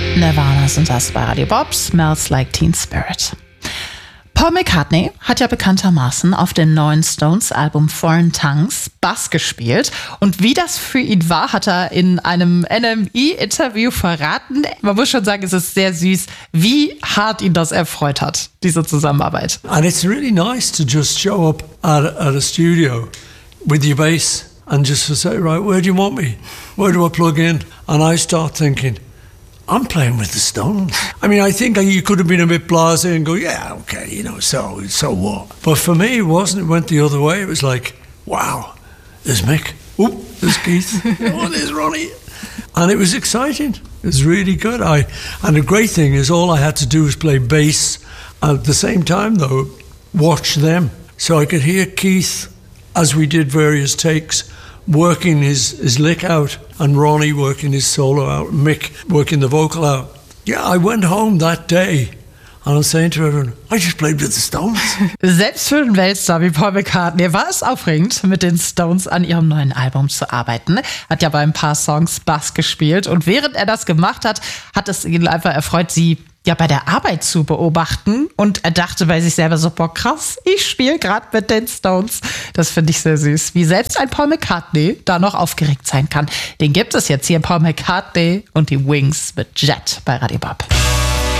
Nirvana sind das bei Radio Bob, Smells Like Teen Spirit. Paul McCartney hat ja bekanntermaßen auf dem neuen Stones-Album Foreign Tongues Bass gespielt. Und wie das für ihn war, hat er in einem NME-Interview verraten. Man muss schon sagen, es ist sehr süß, wie hart ihn das erfreut hat, diese Zusammenarbeit. And it's really nice to just show up at a studio with your bass and just to say, right, where do you want me? Where do I plug in? And I start thinking, I'm playing with the Stones. I mean, I think you could have been a bit blasé and go, yeah, okay, so what? But for me, it wasn't. It went the other way. It was like, wow, there's Mick. Oh, there's Keith. Oh, there's Ronnie. And it was exciting. It was really good. And the great thing is all I had to do was play bass. And at the same time, though, watch them. So I could hear Keith, as we did various takes, working his lick out, and Ronnie working his solo out, Mick working the vocal out. Yeah, I went home that day and I'm saying to everyone, I just played with the Stones. Selbst für einen Weltstar wie Paul McCartney war es aufregend, mit den Stones an ihrem neuen Album zu arbeiten. Hat ja bei ein paar Songs Bass gespielt und während er das gemacht hat, hat es ihn einfach erfreut, sie ja bei der Arbeit zu beobachten, und er dachte bei sich selber so, boah, krass, ich spiele gerade mit den Stones. Das finde ich sehr süß, wie selbst ein Paul McCartney da noch aufgeregt sein kann. Den gibt es jetzt hier, Paul McCartney und die Wings mit Jet bei Radio Bob.